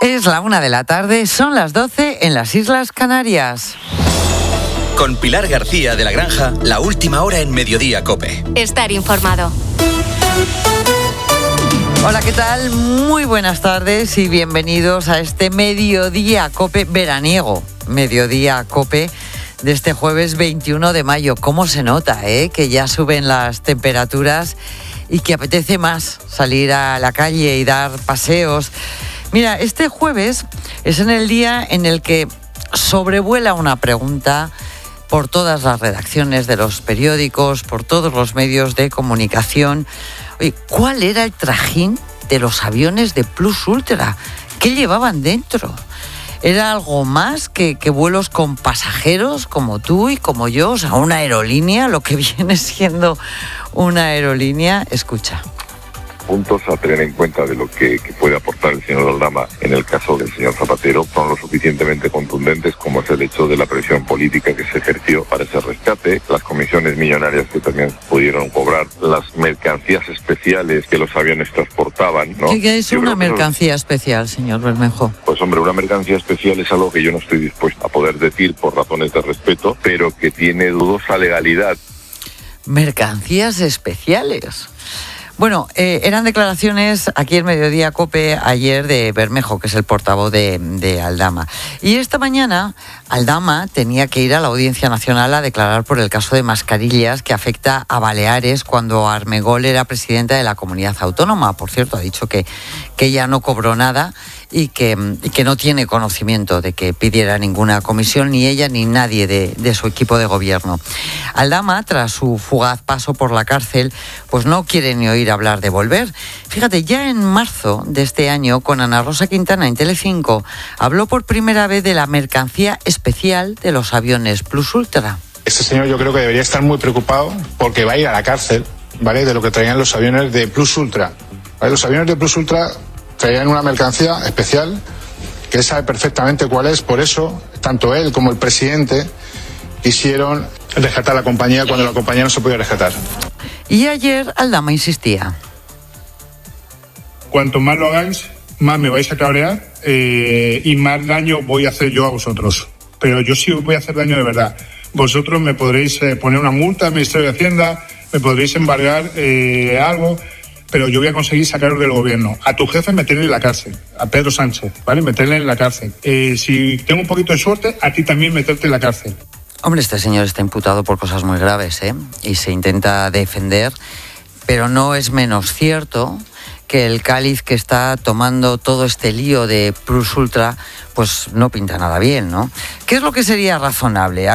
Es la 1:00 p.m, son las 12 en las Islas Canarias. Con Pilar García de la Granja, la última hora en Mediodía COPE. Estar informado. Hola, ¿qué tal? Muy buenas tardes y bienvenidos a este Mediodía COPE veraniego. Mediodía COPE de este jueves 21 de mayo. ¿Cómo se nota, que ya suben las temperaturas y que apetece más salir a la calle y dar paseos? Mira, este jueves es en el día en el que sobrevuela una pregunta por todas las redacciones de los periódicos, por todos los medios de comunicación. Oye, ¿cuál era el trajín de los aviones de Plus Ultra? ¿Qué llevaban dentro? ¿Era algo más que vuelos con pasajeros como tú y como yo? O sea, una aerolínea, lo que viene siendo una aerolínea. Escucha. Puntos a tener en cuenta de lo que puede aportar el señor Aldama en el caso del señor Zapatero son lo suficientemente contundentes como es el hecho de la presión política que se ejerció para ese rescate, las comisiones millonarias que también pudieron cobrar, las mercancías especiales que los aviones transportaban, ¿no? ¿Qué es una mercancía especial, señor Bermejo? Pues hombre, una mercancía especial es algo que yo no estoy dispuesto a poder decir por razones de respeto, pero que tiene dudosa legalidad. Mercancías especiales. Bueno, eran declaraciones aquí en Mediodía COPE ayer de Bermejo, que es el portavoz de Aldama. Y esta mañana Aldama tenía que ir a la Audiencia Nacional a declarar por el caso de mascarillas que afecta a Baleares cuando Armengol era presidenta de la comunidad autónoma. Por cierto, ha dicho que ella no cobró nada y que no tiene conocimiento de que pidiera ninguna comisión, ni ella ni nadie de su equipo de gobierno. Aldama, tras su fugaz paso por la cárcel, pues no quiere ni oír hablar de volver. Fíjate, ya en marzo de este año, con Ana Rosa Quintana en Telecinco, habló por primera vez de la mercancía especial de los aviones Plus Ultra. Este señor yo creo que debería estar muy preocupado porque va a ir a la cárcel, ¿vale?, de lo que traían los aviones de Plus Ultra. ¿Vale? Los aviones de Plus Ultra traían una mercancía especial que él sabe perfectamente cuál es, por eso tanto él como el presidente quisieron rescatar la compañía cuando la compañía no se podía rescatar. Y ayer Aldama insistía. Cuanto más lo hagáis, más me vais a cabrear y más daño voy a hacer yo a vosotros. Pero yo sí os voy a hacer daño de verdad. Vosotros me podréis poner una multa al Ministerio de Hacienda, me podréis embargar algo, pero yo voy a conseguir sacaros del gobierno. A tu jefe meterle en la cárcel, a Pedro Sánchez, ¿vale? Meterle en la cárcel. Si tengo un poquito de suerte, a ti también meterte en la cárcel. Hombre, este señor está imputado por cosas muy graves, y se intenta defender, pero no es menos cierto que el cáliz que está tomando todo este lío de Plus Ultra, pues no pinta nada bien, ¿no? ¿Qué es lo que sería razonable?